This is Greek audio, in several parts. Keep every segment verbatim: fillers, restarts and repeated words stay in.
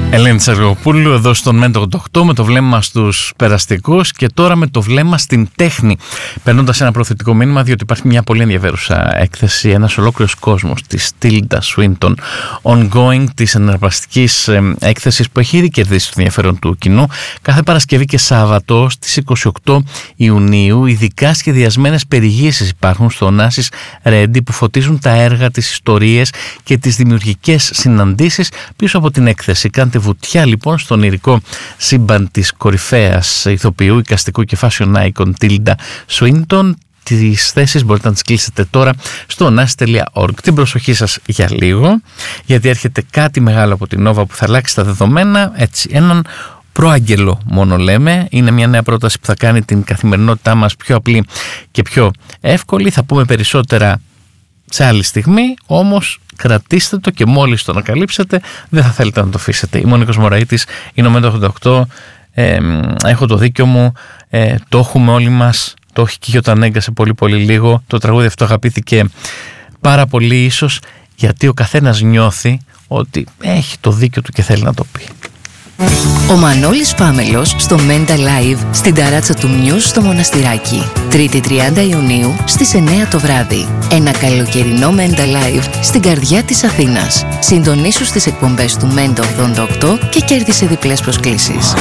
Ελένη Τσαργοπούλου εδώ στον Μέντο ογδόντα οκτώ με το βλέμμα στους περαστικούς και τώρα με το βλέμμα στην τέχνη. Περνώντας ένα προθετικό μήνυμα, διότι υπάρχει μια πολύ ενδιαφέρουσα έκθεση, ένας ολόκληρος κόσμος της Tilda Swinton Ongoing, της εναρπαστικής έκθεσης που έχει ήδη κερδίσει το ενδιαφέρον του κοινού. Κάθε Παρασκευή και Σάββατο στις είκοσι οκτώ Ιουνίου, ειδικά σχεδιασμένες περιηγήσεις υπάρχουν στο Onassis Ready που φωτίζουν τα έργα, τις ιστορίες και τις δημιουργικές συναντήσεις πίσω από την έκθεση. Κάντε βουτιά λοιπόν στον ηρικό σύμπαν της κορυφαίας ηθοποιού, εικαστικού και fashion icon Tilda Swinton. Τις θέσεις μπορείτε να τις κλείσετε τώρα στο onassis τελεία org. Την προσοχή σας για λίγο, γιατί έρχεται κάτι μεγάλο από την Nova που θα αλλάξει τα δεδομένα, έτσι, έναν προάγγελο μόνο λέμε. Είναι μια νέα πρόταση που θα κάνει την καθημερινότητά μας πιο απλή και πιο εύκολη. Θα πούμε περισσότερα σε άλλη στιγμή, όμως κρατήστε το και μόλις το ανακαλύψετε δεν θα θέλετε να το αφήσετε. Είμαι ο Νίκος Μωραΐτης, είναι ο Μέντο ογδόντα οκτώ, ε, έχω το δίκιο μου, ε, το έχουμε όλοι μας, το έχει και η Γιωτανέγκα σε πολύ πολύ λίγο. Το τραγούδι αυτό αγαπήθηκε πάρα πολύ, ίσως γιατί ο καθένας νιώθει ότι έχει το δίκιο του και θέλει να το πει. Ο Μανώλης Φάμελος στο Μέντα Live στην ταράτσα του Μιούς στο Μοναστηράκι. Τρίτη τριάντα Ιουνίου στις εννιά το βράδυ. Ένα καλοκαιρινό Μέντα Live στην καρδιά της Αθήνας. Συντονίσου στις εκπομπές του Μέντα ογδόντα οκτώ και κέρδισε διπλές προσκλήσεις.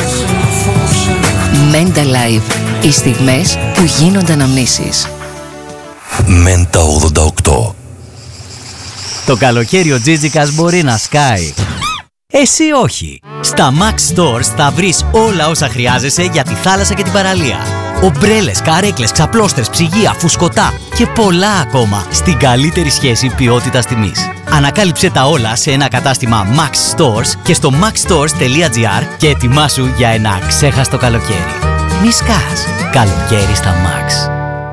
Μέντα Live. Οι στιγμές που γίνονται αναμνήσεις. Μέντα ογδόντα οκτώ. Το καλοκαίρι ο Τζίτζικας μπορεί να σκάει. Εσύ όχι. Στα Max Stores θα βρεις όλα όσα χρειάζεσαι για τη θάλασσα και την παραλία. Ομπρέλες, καρέκλες, ξαπλώστρες, ψυγεία, φουσκωτά και πολλά ακόμα στην καλύτερη σχέση ποιότητας τιμής. Ανακάλυψε τα όλα σε ένα κατάστημα Max Stores και στο max stores τελεία gr και ετοιμάσου για ένα αξέχαστο καλοκαίρι. Μη σκάς. Καλοκαίρι στα Max.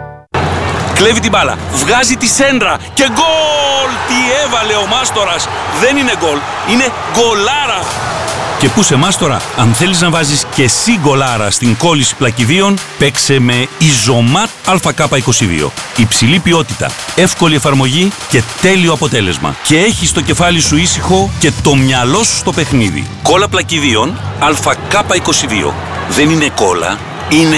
Κλέβει την μπάλα, βγάζει τη σέντρα και γκολ! Τι έβαλε ο Μάστορας! Δεν είναι γκολ, είναι γκολάρα! Και πού σε Μάστορα, αν θέλεις να βάζεις και εσύ γκολάρα στην κόλληση πλακιδίων, παίξε με Ιζωμάτ Α Κ είκοσι δύο. Υψηλή ποιότητα, εύκολη εφαρμογή και τέλειο αποτέλεσμα. Και έχεις το κεφάλι σου ήσυχο και το μυαλό σου στο παιχνίδι. Κόλλα πλακιδίων Α Κ είκοσι δύο. Δεν είναι κόλλα, είναι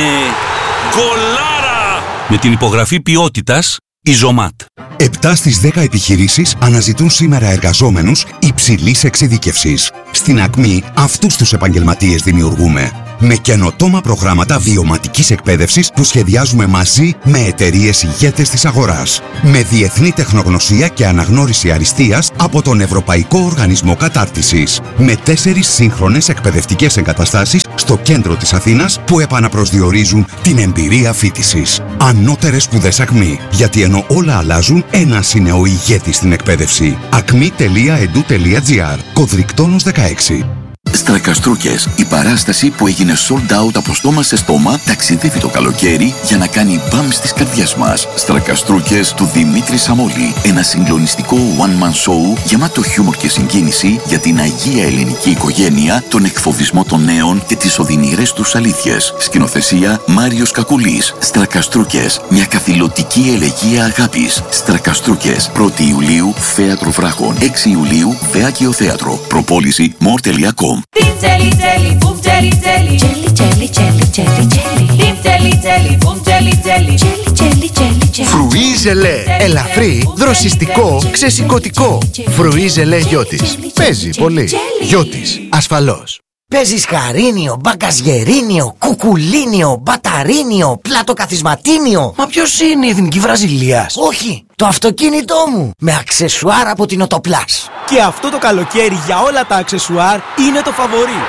γκολάρα! Με την υπογραφή ποιότητας Ιζωμάτ. επτά στις δέκα επιχειρήσεις αναζητούν σήμερα εργαζόμενους υψηλής εξειδίκευσης. Στην Ακμή αυτούς τους επαγγελματίες δημιουργούμε. Με καινοτόμα προγράμματα βιωματικής εκπαίδευσης που σχεδιάζουμε μαζί με εταιρείες ηγέτες της αγοράς. Με διεθνή τεχνογνωσία και αναγνώριση αριστείας από τον Ευρωπαϊκό Οργανισμό Κατάρτισης. Με τέσσερις σύγχρονες εκπαιδευτικές εγκαταστάσεις στο κέντρο της Αθήνας που επαναπροσδιορίζουν την εμπειρία φοιτησης. Ανώτερες σπουδές Ακμή. Γιατί ενώ όλα αλλάζουν, ένας είναι ο ηγέτης στην εκπαίδευση. ακμή τελεία ed τελεία gr. Κωδρικτόνος δεκαέξι. Στρακαστρούκες, η παράσταση που έγινε sold out από στόμα σε στόμα, ταξιδεύει το καλοκαίρι για να κάνει μπαμ στις καρδιές μας. Στρακαστρούκες του Δημήτρη Σαμόλη. Ένα συγκλονιστικό one-man show γεμάτο χιούμορ και συγκίνηση για την αγία ελληνική οικογένεια, τον εκφοβισμό των νέων και τις οδυνηρές τους αλήθειες. Σκηνοθεσία Μάριος Κακουλής. Στρακαστρούκες, μια καθηλωτική ελεγεία αγάπης. Στρακαστρούκες, πρώτη Ιουλίου, Θέατρο Βράχων. έξι Ιουλίου, Βέακιο Θέατρο. Προπόληση more τελεία com. Jelly, jelly, boom, jelly, jelly, jelly, jelly, jelly, jelly, jelly, jelly, jelly, boom, jelly, jelly, jelly, jelly, jelly, jelly. Φρουί ζελέ, ελαφρύ, δροσιστικό, ξεσηκωτικό. Φρουί ζελέ Γιώτης. Παίζει πολύ. Γιώτης, ασφαλώς. Παίζεις χαρίνιο, μπαγκαζιερίνιο, κουκουλίνιο, μπαταρίνιο, πλατοκαθισματίνιο. Μα ποιος είναι η Εθνική Βραζιλίας? Όχι, το αυτοκίνητό μου, με αξεσουάρ από την Οτοπλάς. Και αυτό το καλοκαίρι για όλα τα αξεσουάρ είναι το φαβορί.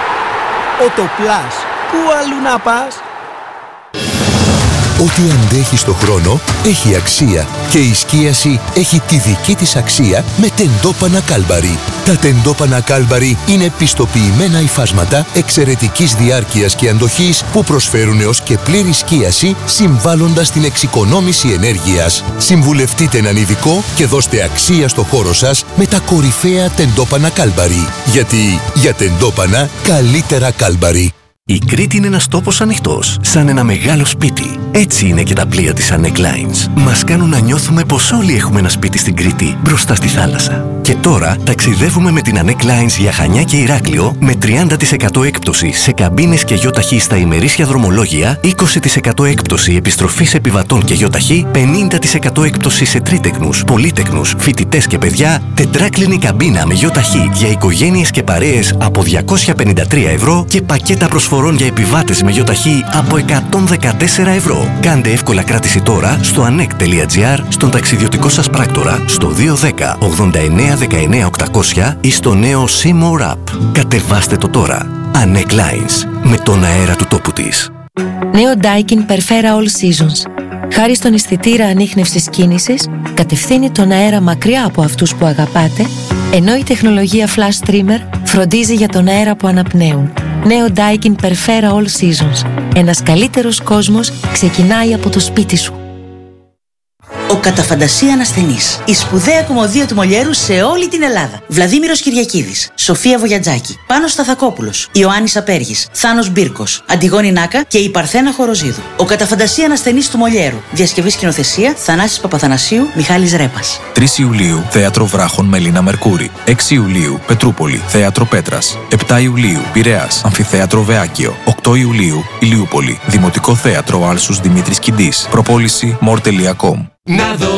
Οτοπλάς, πού αλλού να πας? Ό,τι αντέχει στο χρόνο έχει αξία και η σκίαση έχει τη δική της αξία με τεντόπανα Κάλμπαρι. Τα τεντόπανα Κάλμπαρι είναι πιστοποιημένα υφάσματα εξαιρετικής διάρκειας και αντοχής που προσφέρουν έως και πλήρη σκίαση συμβάλλοντας στην εξοικονόμηση ενέργειας. Συμβουλευτείτε έναν ειδικό και δώστε αξία στο χώρο σας με τα κορυφαία τεντόπανα Κάλμπαρι. Γιατί για τεντόπανα καλύτερα Κάλμπαρι. Η Κρήτη είναι ένας τόπος ανοιχτός, σαν ένα μεγάλο σπίτι. Έτσι είναι και τα πλοία της Anek Lines. Μας κάνουν να νιώθουμε πως όλοι έχουμε ένα σπίτι στην Κρήτη, μπροστά στη θάλασσα. Και τώρα ταξιδεύουμε με την Anek Lines για Χανιά και Ηράκλειο με τριάντα τοις εκατό έκπτωση σε καμπίνες και γιοταχή στα ημερήσια δρομολόγια, είκοσι τοις εκατό έκπτωση επιστροφής επιβατών και γιοταχή, πενήντα τοις εκατό έκπτωση σε τρίτεκνους, πολύτεκνους, φοιτητές και παιδιά, τετράκλινη καμπίνα με γιοταχή για οικογένειες και παρέες από διακόσια πενήντα τρία ευρώ και πακέτα προσφορών για επιβάτες με γιοταχή από εκατόν δεκατέσσερα ευρώ. Κάντε εύκολα κράτηση τώρα στο anek τελεία gr, στον ταξιδιωτικό σας πράκτορα, στο δύο ένα μηδέν ογδόντα εννέα δεκαεννέα οκτακόσια ή στο νέο See More App. Κατεβάστε το τώρα. Anek Lines, με τον αέρα του τόπου της. Νέο Daikin Perfera All Seasons. Χάρη στον αισθητήρα ανίχνευσης κίνησης, κατευθύνει τον αέρα μακριά από αυτούς που αγαπάτε, ενώ η τεχνολογία Flash Trimmer φροντίζει για τον αέρα που αναπνέουν. Νέο Daikin Perfera All Seasons. Ένας καλύτερος κόσμος ξεκινάει από το σπίτι σου. Ο κατά φαντασία ανασθενής. Η σπουδαία κομμωδία του Μολιέρου σε όλη την Ελλάδα. Βλαδίμηρος Κυριακίδης, Σοφία Βογιατζάκη, Πάνος Σταθακόπουλος, Ιωάννης Απέργης, Θάνος Μπίρκος, Αντιγόνη Νάκα και η Παρθένα Χοροζίδου. Ο κατά φαντασία ανασθενής του Μολιέρου. Διασκευή σκηνοθεσία Θανάσης Παπαθανασίου, Μιχάλης Ρέπας. τρεις Ιουλίου Θέατρο Βράχων Μελίνα Μερκούρη. έξι Ιουλίου Πετρούπολη Θέατρο Πέτρας. επτά Ιουλίου Πειραιάς Αμφιθέατρο Βεάκιο. οκτώ Ιουλίου Ηλιούπολη Δημοτικό Θέατρο Άλσους Δημήτρης Κιντής. Προπόληση more τελεία com.